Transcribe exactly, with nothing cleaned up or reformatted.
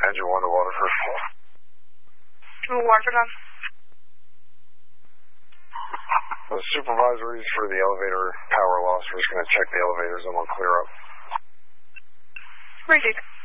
Engine one to water first floor. Waterford on. The supervisories for the elevator power loss. We're just going to check the elevators and we'll clear up. Ready.